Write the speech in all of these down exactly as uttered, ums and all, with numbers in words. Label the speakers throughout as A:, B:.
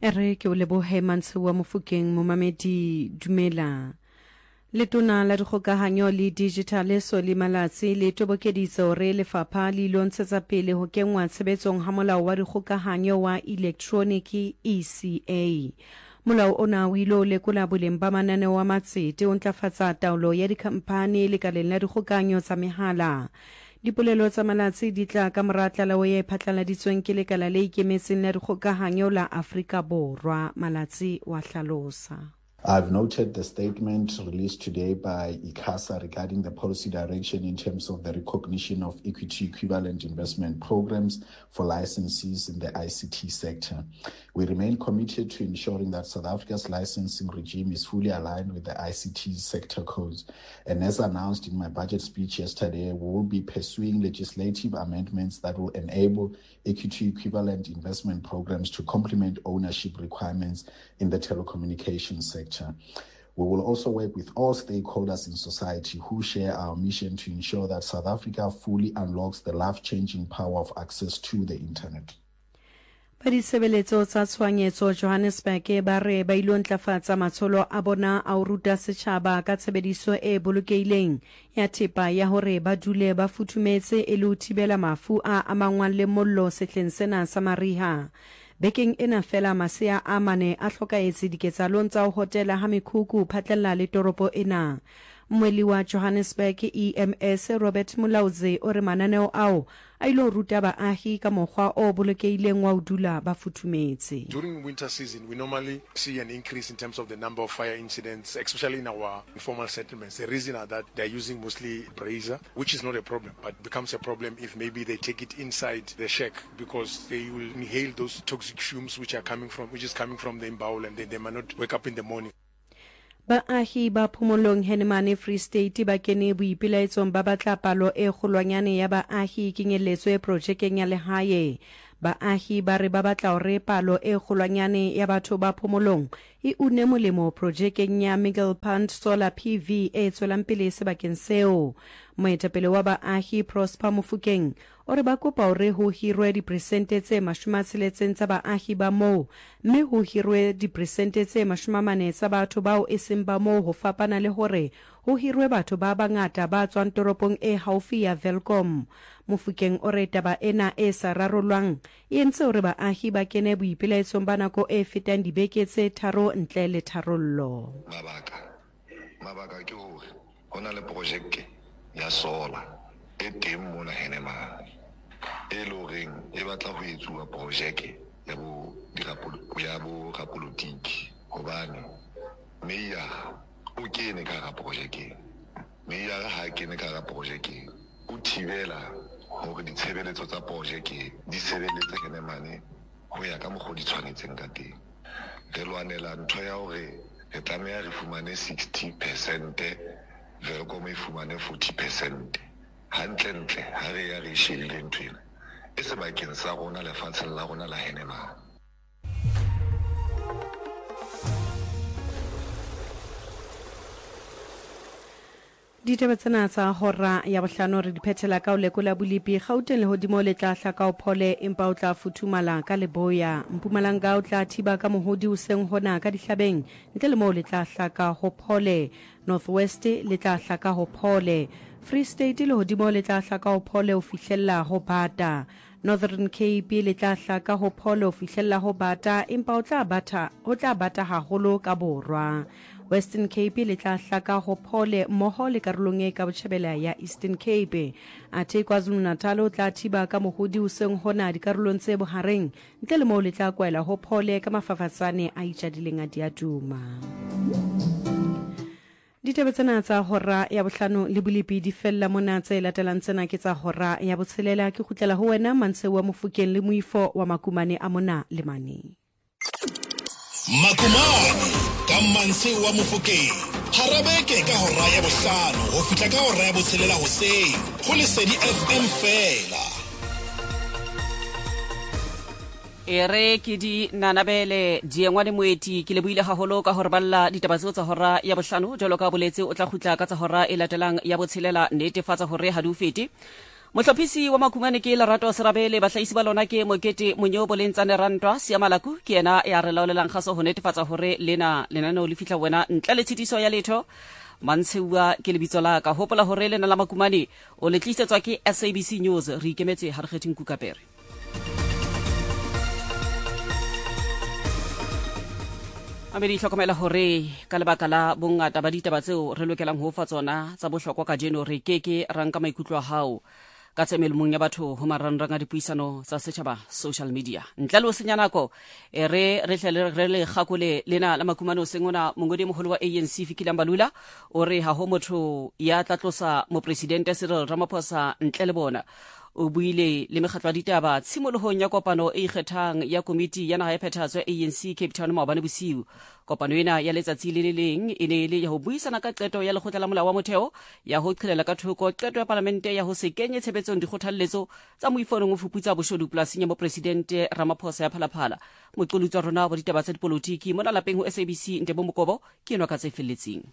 A: Ere ke o lebohe Mantshiwa Mofokeng momamedi dumela. Letona la dikgokahanyo le digital Solly Malatsi le tobokeditse hore lefapha le ilontshetsa pele ho kenngwa tshebetsong ha molao wa dikgokahanyo wa electronic E C A. Molao ona o ile o lekola boleng ba mananeo wa matsete o ntlafatsa taolo ya dikhampani le kaleng la dikgokahanyo tsa mehala. Dipolelo tsa Malatsi di tla ka mora tlaleho e phatlaladitsweng ke lekala le ikemetseng la dikgokahanyo la Afrika Borwa. Malatsi wa hlalosa.
B: I've noted the statement released today by ICASA regarding the policy direction in terms of the recognition of equity equivalent investment programs for licensees in the I C T sector. We remain committed to ensuring that South Africa's licensing regime is fully aligned with the I C T sector codes. And as announced in my budget speech yesterday, we will be pursuing legislative amendments that will enable equity equivalent investment programs to complement ownership requirements in the telecommunications sector. We will also work with all stakeholders in society who share our mission to ensure that South Africa fully unlocks the life-changing power of access to the internet.
A: Badisebeletso tsa tshwanyetso Johannesburg ba re ba ilo ntlafatsa matsholo a bona a ho ruta setjhaba ka tshebediso e bolokeileng ya thepa ya hore ba dule ba futhumetse e le ho thibela mafu a amangwang le mollo sehleng sena sa mariha. Bekeng ena fela masea a mane a hlokaetse diketsalong tsa ho hotela ha mekhukhu phatlalla le toropo ena. Mweli wa Johannesburg E M S Robert Mulauze o re mananeo ao a ilo ruta baahi ka mokgwa o bolokeileng wa ho dula ba futhumetse.
C: During winter season, we normally see an increase in terms of the number of fire incidents, especially in our informal settlements. The reason are that they're using mostly brazier, which is not a problem, but becomes a problem if maybe they take it inside the shack because they will inhale those toxic fumes which are coming from, which is coming from the imbawel, and they, they might not wake up in the morning.
A: Baahi ba Phomolong Hennemane Free State ba kene boipelaetsong ba batla palo e kgolwanyane ya baahi kenyeletso e projekeng ya lehae. Baahi ba re ba batla hore palo e kgolwanyane ya batho ba Phomolong e une molemo projekeng ya Miguel Pond Solar P V e tswelang pele sebakeng seo. Moetapele wa baahi Prosper Mofokeng o re ba kopa hore ho hirwe diperesente tse mashome a tsheletseng tsa baahi ba moo, mme ho hirwe diperesente tse mashome a mane tsa batho bao e seng ba moo ho fapana le hore ho hirwe batho ba bangata ba tswang toropong e haufi ya Welkom. Mofokeng o re taba ena e sa rarolwang e entse hore baahi ba kene boipelaetsong ba nako e fetang dibeke tse tharo ntle le tharollo.
D: Mabaka mabaka ke hore hona le projeke ya solar e teng mona Hennemane e loreng e batla ho etsuwa projeke ya bo ya bo rapolotiki hobane meya o kene ka ga projeke meya ha kene ka ga projeke o thibela hore ditshebeletso tsa projeke di sebeletse Hennemane ho ya ka mokgwa di tshwanetseng ka teng. Re lwanela ntho ya hore re tlameha re fumane sixty percent Welkom e fumane forty percent. Hantle ntle ha re ya re shebile ntwena e sebakeng sa rona lefatsheng la rona la Hennemane.
A: Ditaba tsena tsa hora ya bohlano re diphethela ka o lekola bolipi Gauteng le hodimo le tla hlaka o phole empa o tla futhumala ka Leboya. Mpumalanga o tla thiba ka mohodi o seng hona ka dihlabeng ntle le moo le tla hlaka ho phole. Northwest le tla hlaka ho phole. Free State le hodimo le tla hlaka ho phole o fihlella ho Bata. Northern Cape le tla hlaka ho phole o fihlella ho Bata empa o tla bata o tla bata haholo ka Borwa. Western Cape le tla hlaka ho phole mmoho le karolong e ka botjhabela ya Eastern Cape. Athe KwaZulu-Natal o tla thiba ka mohodi o seng hona dikarolong tse bohareng ntle le moo le tla kwaela ho phole ka mafafatsane a itjadileng a diatuma. Ditaba tsena tsa hora ya bohlano le bolipi di fella mona tse latelang tsena ke tsa hora ya botshelela ke kgutlela ho wena Mantshiwa Mofokeng le moifo wa makumane a mona le mane.
E: Makumane ka Mantshiwa Mofokeng harabeke ka hora ya bohlano ho fihla ka hora ya botshelela hoseng ho Lesedi F M fela.
F: Ere ke di nanabele diengwa le moeti ke le buile haholo ka hore balla ditaba tseo tsa hora ya bohlano jalo ka boletse o tla khutla ka tsa hora e latelang ya botshelela netefatsa hore ha di o fete Motlhophisi wa Makhumane ke Lerato Serabele, bahlaisi ba lona ke Mokete Monyobo le Ntsane Rantwa. Siamalaku ke ena ya re laolelang kgaso ho netefatsa hore lena lenaneo le fihla wena ntle le tshitiso ya letho. Mantsheua ke lebitso la ka, hopola hore lena la Makhumane o le tlisetswa ke S A B C News. Re ikemetse ha re kgethe Nkukapere. Amedi hlokomela hore ka lebaka la bongata ba ditaba tseo re lokelang ho fa tsona tsa bohlokwa ka jeno re keke ranka maikutlo a hao ka tsemelmong ya batho ho marangrang a dipuisano tsa setjhaba social media. Ntle le ho senya nako e re re hle re le gakole lena la Makhumane o sengona mongodi moholo wa A N C Fikile Mbalula o re ha ho motho ya tlatlosa mo presidente Cyril Ramaphosa ntle le bona. O buile le mekgatlo ya ditaba tshimolohong ya kopano e ikgethang ya komiti ya naha ya phethahatso ya A N C Cape Town maobane bosiu. Kopano ena ya letsatsi le le leng e ne le ya ho buisana ka qeto ya lekgotla la molao wa motheo ya ho qhelela ka thoko qeto ya parlamente ya ho se kenye tshebetsong dikgothaletso tsa moifonong o fuputsa boshodu polasing ya mo presidente Ramaphosa ya phalaphala. Moqolotsi rona wa ditaba tsa dipolotiki mona lapeng ho S A B C Ntebo Mokobo ke enwa ka tse felletseng.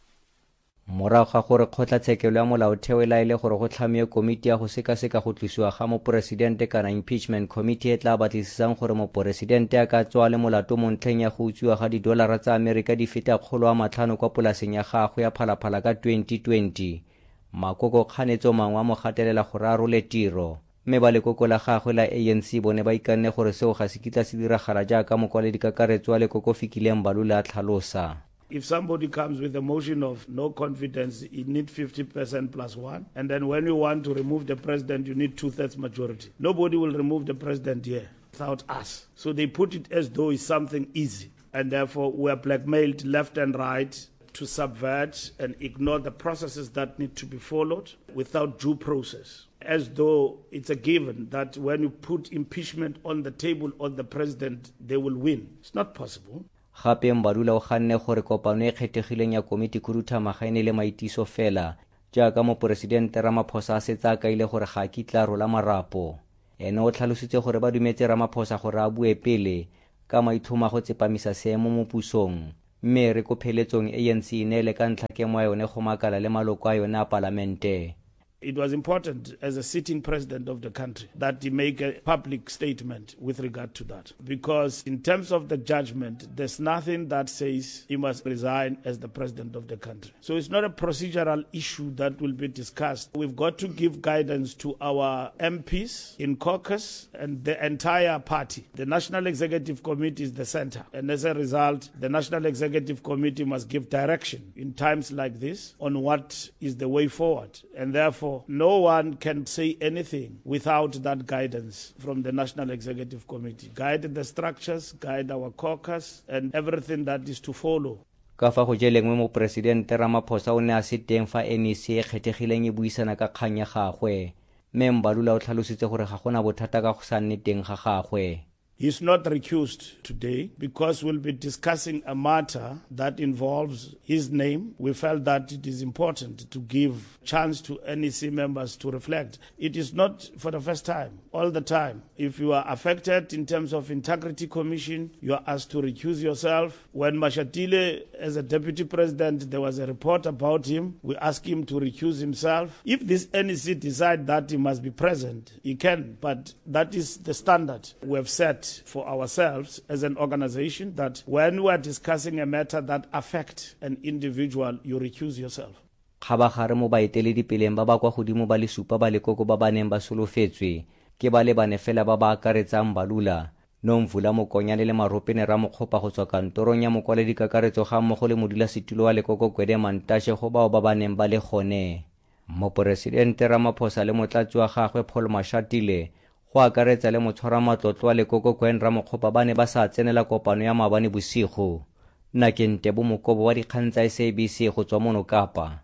G: Morago ga gore kgotlatshekelo ya molaotheo e laele gore go tlhamiwe komiti ya go sekaseka go tlisiwa ga moporesidente kana impeachment committee e tla batlisisang gore moporesidente a ka tswa le molato mo ntlheng ya go utswiwa ga didolara tsa Amerika di feta kgolo a matlhano kwa polaseng ya gagwe ya phalaphala ka twenty twenty. Makoko kganetso mangwe a mo gatelela gore a role tiro, mme ba lekoko la gagwe la A N C bone ba ikanne gore seo ga se kitla se diragala jaaka mokwaledi kakaretso wa lekoko Fikile Mbalula a tlhalosa.
H: If somebody comes with a motion of no confidence, you need fifty percent plus one. And then when you want to remove the president, you need two-thirds majority. Nobody will remove the president here without us. So they put it as though it's something easy. And therefore, we are blackmailed left and right to subvert and ignore the processes that need to be followed without due process. As though it's a given that when you put impeachment on the table on the president, they will win. It's not possible.
G: Gape Mbalula o ganne gore kopano e kgethegileng ya komiti khuduthamaga e ne le maitiso fela jaaka moporesidente Ramaphosa a setsa ka ile gore ga kitla rola marapo. Ene o tlhalositse gore ba dumetse Ramaphosa gore a bue pele ka maithoma go tsepamisa seemo mo pusong, mme re kopheletsong A N C ne le ka ntlha ke mo yone go makala le maloko a yone a parlamente.
H: It was important as a sitting president of the country that he make a public statement with regard to that. Because in terms of the judgment, there's nothing that says he must resign as the president of the country. So it's not a procedural issue that will be discussed. We've got to give guidance to our M Ps in caucus and the entire party. The National Executive Committee is the center. And as a result, the National Executive Committee must give direction in times like this on what is the way forward. And therefore, no one can say anything without that guidance from the National Executive Committee. Guide the structures, guide our caucus, and everything that is to follow.
G: Ka fa go jelengwe mo presidente Ramaphosa o ne a se teng fa N E C e kgethegileng e buisana ka kgang ya gagwe, mme Mbalula o tlhalositse gore ga gona bothata ka go sa nne teng ga gagwe.
H: He's not recused today because we'll be discussing a matter that involves his name. We felt that it is important to give chance to N E C members to reflect. It is not for the first time, all the time. If you are affected in terms of integrity commission, you are asked to recuse yourself. When Mashatile, as a deputy president, there was a report about him, we asked him to recuse himself. If this N E C decide that he must be present, he can, but that is the standard we have set for ourselves as an organization, that when we are discussing a matter that affects an individual, you recuse yourself.
G: Khabagare mo baeteledipeleng ba ba kwa godimo ba le supa ba lekoko ba ba neng ba solofetswe ke ba le bane fela ba ba akaretsang Mbalula, Nomvula Mokonyane le Maropene Ramokgopa go tswa kantorong ya mokwaledi kakaretso ga mmogo le modulasetulo wa lekoko Gwede Mantashe go bao ba ba neng ba le gone. Moporesidente Ramaphosa le motlatsi wa gagwe Paul Mashatile go akaretsa le motshwara matlotlo wa lekoko Gwen Ramokgopa ba ne ba sa tsenela kopano ya maabane bosigo. Nna ke Ntebo Mokobo wa dikgang tsa S A B C go tswa mono Kapa.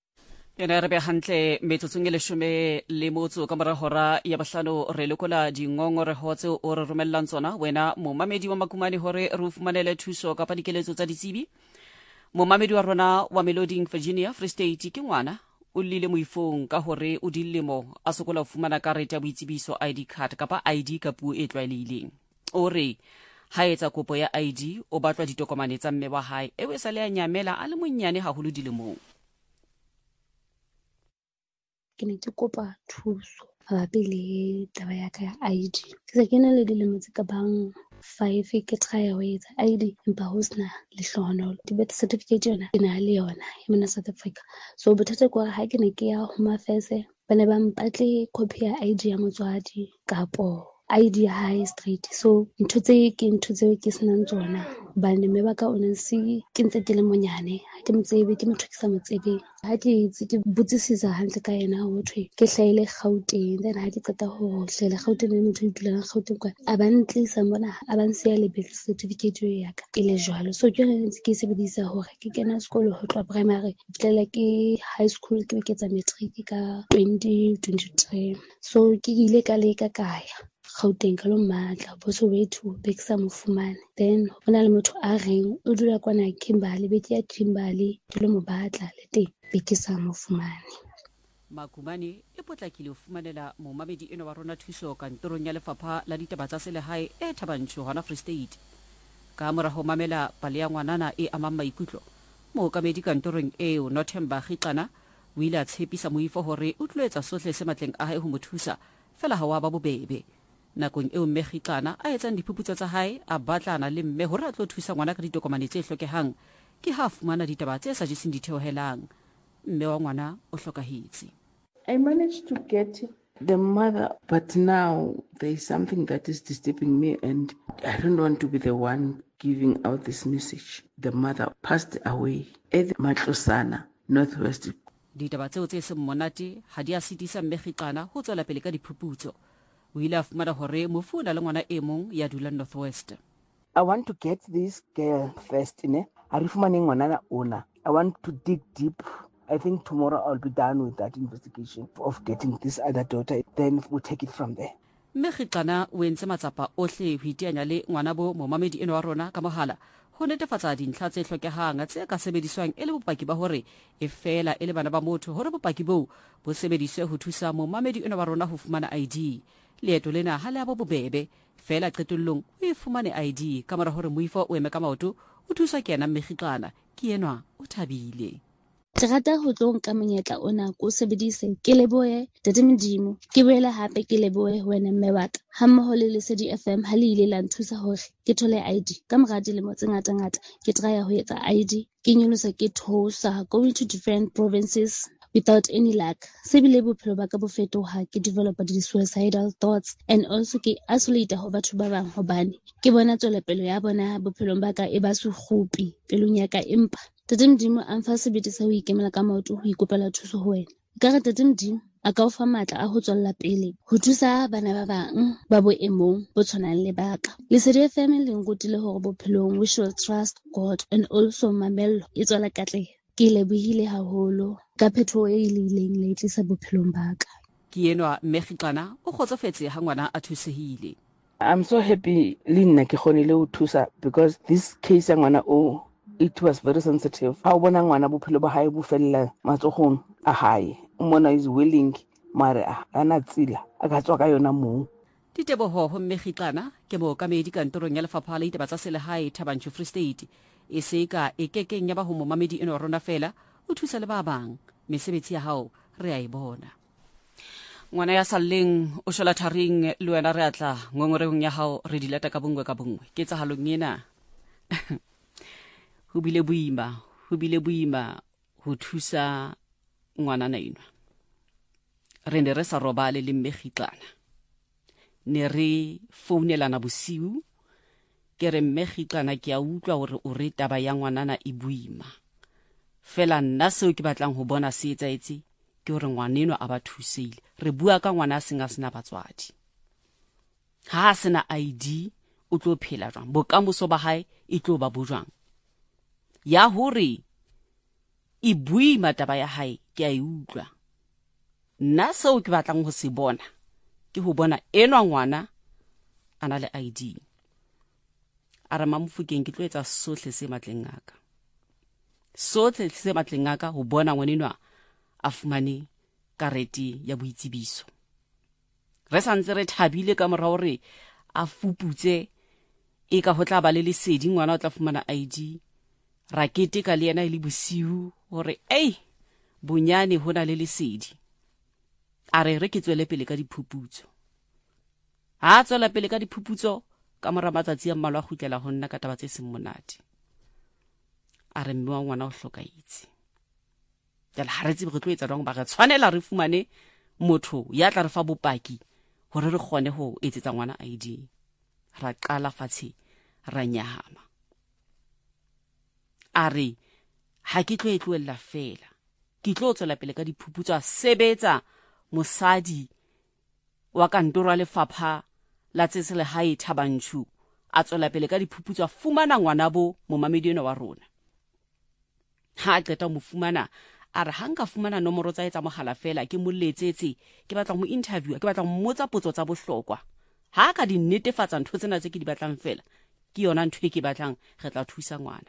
F: Ena re be hantle metsotsong e leshome le motso ka mora hora ya bahlano re lekola dingongoreho tseo o re romellang tsona wena momamedi wa Makhumane hore re fumanele thuso ka padikeletso tsa ditsebi. Momamedi wa rona wa Meloding Virginia Free State ke ngwana o lile moifong ka hore o dilemo a sokola o fumana karete ya boitsebiso I D card kapa I D ka puo e tlwaelehileng. O re ha etsa kopo ya I D o batlwa ditokomane tsa mme wa hae e we sa le a nyamela a le monnyane haholo dilemong.
I: Ke ne ke kopa thuso mabapi le taba ya ka ya I D. Ke se ke na le dilemo tse ka bang five ke try ho etsa I D empa ho sena lehlohonolo. Birth certificate yona ke na le yona ya mona South Africa. So bothata ke hore ha ke ne ke ya Home Affairs ba ne ba mpatle copy ya I D ya motswadi kapo I D ya hae straight. So ntho tse ke ntho tse ke senang tsona hobane mme ba ka o ne se ke ntse ke le monyane ha ke motsebe ke motho ke sa motsebeng. Ha ke itse ke botsisisa hantle ka yena ho thwe ke hlahile Gauteng, then ha ke qeta ho hlahile Gauteng le motho o dulang Gauteng kwa a ba ntlisa mona a ba nsiya le birth certificate ya ka e le jwalo. So ke ne ke sebedisa hore ke kena sekolo ho tloha primary fihlela ke high school ke be ke tsa matric ka twenty twenty-three. So ke ile ka leka kaya Gauteng ka lo matla bo Soweto be ke sa mo fumane, then ho na le motho a reng o dula kwana Kimberley be ke ya Kimberley ke lo mo batla le teng be ke sa mo fumane.
F: Makumane e potlakile ho fumanela momamedi eno wa rona thuso kantorong ya lefapha la ditaba tsa selehae e Thabanchu hona Free State. Ka mora ho mamela pale ya ngwanana e amang maikutlo, mookamedi kantorong eo Nothemba Khixana o ile a tshepisa moifo hore o tlo etsa sohle se matleng a hae ho mo thusa fela ha wa ba bobebe. Nakong eo mme Khixana a etsang diphuputso tsa hae a batlana le mme hore a tlo thusa ngwana ka ditokomane tse hlokehang ke ha fumana ditaba tse sa jeseng ditheohelang. Mme wa ngwana o hlokahetse.
J: I managed to get the mother, but now there is something that is disturbing me and I don't want to be the one giving out this message. The mother passed away at Matlosana, Northwest.
F: Ditaba tseo tse seng monate ha di a sitisa mme Khixana ho tswela pele ka diphuputso. O ile a fumana hore mofu o na le ngwana e mong ya dulang Northwest.
J: I want to get this girl first, ne? A re fumane ngwana ona. I want to dig deep. I think tomorrow I'll be done with that investigation of getting this other daughter. Then we'll take it from there.
F: Mme Khixana o entse matsapa ohle ho iteanya le ngwana bo momamedi eno wa rona ka mohala ho netefatsa dintlha tse hlokehang tse ka sebediswang e le bopaki ba hore e fela e le bana ba motho hore bopaki bo bo sebediswe ho thusa momamedi eno wa rona ho fumana I D. Leeto lena ha le a bo bobebe fela qetullong o e fumane I D ka mora hore moifo o eme ka maoto o thusa ke yena mme Khixana ke enwa o thabile.
I: Ke rata ho tlo nka monyetla ona ko sebedise ke lebohe Tate Modimo ke boela hape ke lebohe wena mme wa ka ha mmoho le Lesedi F M ha le ile la nthusa hore ke thole I D ka mora dilemo tse ngata ngata ke try ho etsa I D ke nyolosa ke thosa going to different provinces without any luck. Se bile bophelo ba ka bo fetoha ke develop di suicidal thoughts and also ke isolate ho batho ba bang hobane ke bona tswelepelo ya bona bophelong ba ka e ba se kgopi pelong ya ka empa Tate Modimo a mfa sebete sa ho ikemela ka maoto ho ikopela thuso ho wena. Ka re Tate Modimo a ka o fa matla a ho tswella pele ho thusa bana ba bang ba boemong bo tshwanang le baka. Lesedi F M le ngutile hore bophelong we should trust God and also mamello e tswela katleho. Ke lebohile haholo ka phetho e ileng le tlisa bophelong ba ka.
F: Ke enwa mme Khixana o kgotsofetse ha ngwana a thusehile.
J: I'm so happy le nna ke kgonile ho thusa because this case ya ngwana o it was very sensitive. Ha o bona ngwana bophelo ba hae bo fella matsogong a hae. Umona is willing mara ana tsila a ka tswa ka yona mo.
F: Diteboho ho mme Khixana ke mookamedi kantorong ya lefapha la ditaba tsa selehae Thabanchu Free State. E se ka e kekeng ya ba ho momamedi eno rona fela o thusa le ba bang mesebetsi ya hao re a e bona. Ngwana ya salleng o shola tharing le wena re atla ngongoreng ya hao re dilata ka bongwe ka bongwe ke tsa halong ena. Ho bile boima ho bile boima ho thusa ngwana na enwa. Re ne re sa robale le mme Khixana. Ne re founelana bosiu ke re mme Khixana ke a utlwa hore o re taba ya ngwanana e boima. Fela nna seo ke batlang ho bona se etsaetse ke hore ngwaneno a ba thusile. Re bua ka ngwana singa sena batswadi. Ha sena I D o tlo phela jwang? Bokamoso ba hae e tlo ba bojwang? Ya hore e boima taba ya hae ke a e utlwa. Nna seo ke batlang ho se bona ke ho bona enwa ngwana ana le I D. Ara Mamofokeng ke tlo etsa sohle se matleng a ka. Sohle se matleng a ka ho bona ngwanenwa a fumane karete ya boitsebiso. Re santse re thabile ka mora hore a fuputse e ka ho tla ba le lesedi ngwana o tla fumana I D. Ra keteka le yena ile bosiu hore ei bonyane hona le lesedi. a re re ke tswele pele ka diphuputso. Ha tswela pele ka diphuputso ka mora matsatsi a mmalwa go tlela go nna ka taba tse seng monate. A re mme wa ngwana o hlokaitse. Jala ha re tsebe re tlo etsa jwang ba re tshwanela re fumane motho ya tla re fa bopaki hore re kgone ho etsetsa ngwana I D. Ra qala fatshe ra nyahama. A re ha ke tlo e tloella fela, ke tlo tswela pele ka diphuputso a sebetsa mosadi wa kantoro ya lefapha la tse selehae Thabanchu a tswela pele ka diphuputso a fumana ngwana bo momamedi ena wa rona. Ha a qeta mo fumana a re ha nka fumana nomoro tsa etsa mogala fela ke mo letsetse ke batla mo interview ke batla mo mmotsa potso tsa bohlokwa. Ha ka di netefatsa ntho tsena tse ke di batlang fela ke yona ntho e ke batlang re tla thusa ngwana.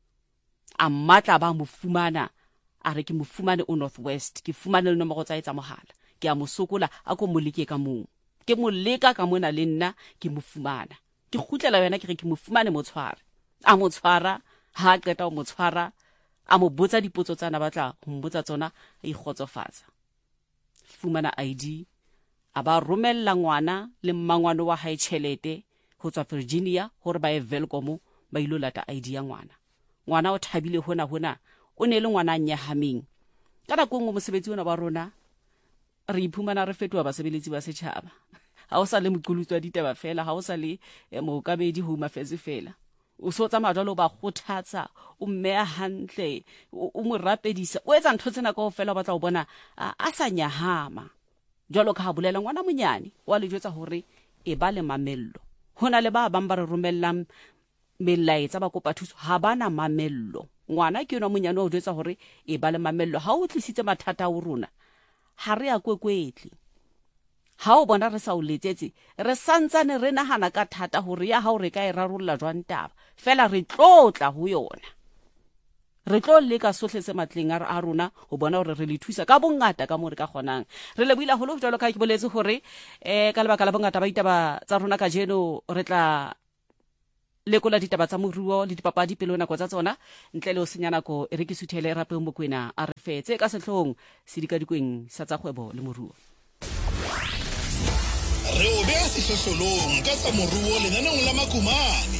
F: A matla ba mo fumana a re ke mo fumane o Northwest ke fumane le nomoro tsa etsa mogala ke a mo sokola a ko mo leke ka moo ke mo leka ka mona le nna ke mo fumana ke khutlela yona ke re ke mo fumane mo tshwara a mo tshwara ha qeta o mo tshwara a mo botsa dipotso tsana batla go mbotsa tsona e khotsofatsa fumana I D a ba romella ngwana le mmangwana wa hae tšhelete go tswa Virginia hore ba e Welcome ba ilo lata I D ya ngwana. Ngwana o thabile hona hona o ne le ngwana nyahameng ka nako ngwe mosebetsi ona ba rona re iphumana re fetoa basebeletsi ba setšhaba. Ha o sa le moqulutswa ditaba fela, ha o sa le mookabedi Home Affairs fela. O so tsa majalo ba kgothatsa o mmea hantle o mo rapedisa o etsa ntho tsena kaofela o batla o bona a sa nyahama. Jwalo ka ha bolela ngwana monyane wa le jwetsa hore e ba le mamello. Hona le ba bang ba re romellang melaetsa ba kopa thuso ha bana mamello. Ngwana ke yona monyane o jwetsa hore e ba le mamello. Ha o tlisitse mathata a rona ha re a kwekwetle. Ha o bona re sa o letsetse re santsane re nahana ka thata hore ya ha o re ka e rarolla jwang taba fela re tlotla ho yona. Re tlo leka sohle se matleng a rona ho bona hore re le thusa ka bongata ka mo re ka kgonang. Re le buila holo jwalo ka ke boletse hore eh ka lebaka la bongata ba ditaba tsa rona ka jeno re tla lekola ditaba tsa moruo le dipapadi pele nako tsa tsona ntle le o senya nako e re ke suthele rape mo kwena a re fetse ka sehlong se dikadikweng sa tsa kgwebo le moruo.
E: Re o bea sehlohlolong ka tsa moruo lenaneng la Makumane.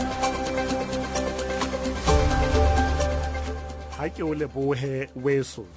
K: Ha ke o lebohe weso